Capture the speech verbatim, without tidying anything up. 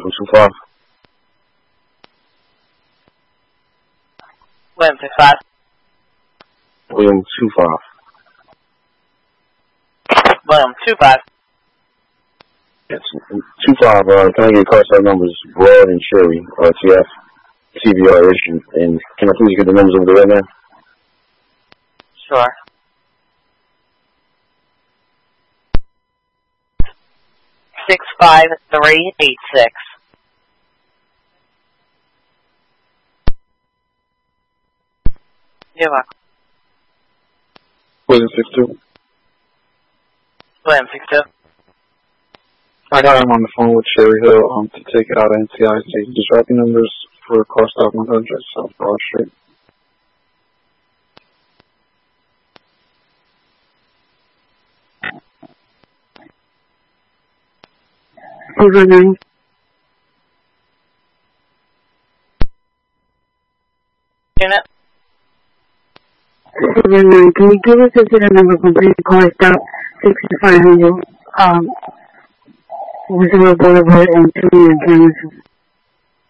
William two five. William six five. William two five. William two five. Yes, two five. Uh, can I get car side numbers? Broad and Cherry. Uh, T F. T V R issue. And can I please get the numbers over there right now? Sure. Six five three eight six. You're welcome. William six two. William six two. I got him on the phone with Cherry Hill um, to take it out of N C I C. Just write the numbers for car stop one hundred South Broad Street. Over nine. Unit. Over nine. Can you give us a set number from Green Car Stop sixty-five hundred, um, Roosevelt Boulevard and two and Cameron?